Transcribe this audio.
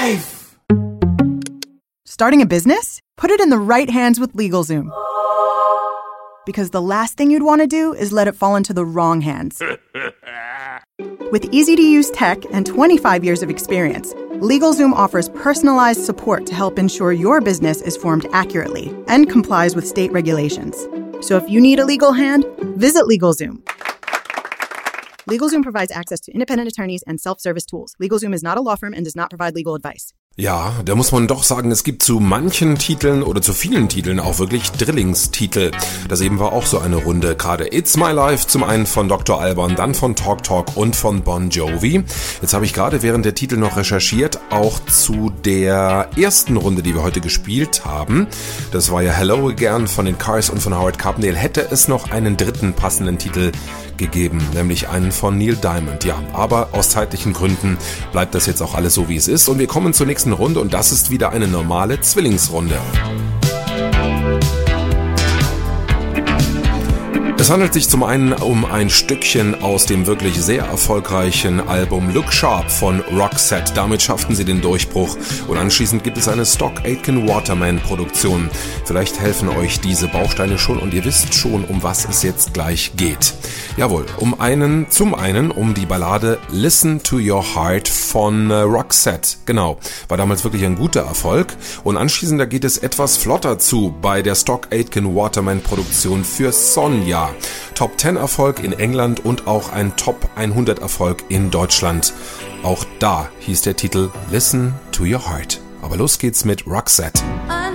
Starting a business? Put it in the right hands with LegalZoom. Because the last thing you'd want to do is let it fall into the wrong hands. With easy-to-use tech and 25 years of experience, LegalZoom offers personalized support to help ensure your business is formed accurately and complies with state regulations. So if you need a legal hand, visit LegalZoom. LegalZoom provides access to independent attorneys and self-service tools. LegalZoom is not a law firm and does not provide legal advice. Ja, da muss man doch sagen, es gibt zu manchen Titeln oder zu vielen Titeln auch wirklich Drillingstitel. Das eben war auch so eine Runde. Gerade It's My Life, zum einen von Dr. Alban, dann von Talk Talk und von Bon Jovi. Jetzt habe ich gerade während der Titel noch recherchiert, auch zu der ersten Runde, die wir heute gespielt haben. Das war ja Hello Again von den Cars und von Howard Carpendale. Hätte es noch einen dritten passenden Titel gegeben, nämlich einen von Neil Diamond. Ja, aber aus zeitlichen Gründen bleibt das jetzt auch alles so, wie es ist. Und wir kommen zur nächsten Runde und das ist wieder eine normale Zwillingsrunde. Es handelt sich zum einen um ein Stückchen aus dem wirklich sehr erfolgreichen Album Look Sharp von Roxette. Damit schafften sie den Durchbruch und anschließend gibt es eine Stock Aitken Waterman Produktion. Vielleicht helfen euch diese Bausteine schon und ihr wisst schon, um was es jetzt gleich geht. Jawohl, zum einen um die Ballade Listen to Your Heart von Roxette. Genau, war damals wirklich ein guter Erfolg und anschließend da geht es etwas flotter zu bei der Stock Aitken Waterman Produktion für Sonja. Top 10 Erfolg in England und auch ein Top 100 Erfolg in Deutschland. Auch da hieß der Titel Listen to Your Heart. Aber los geht's mit Roxette.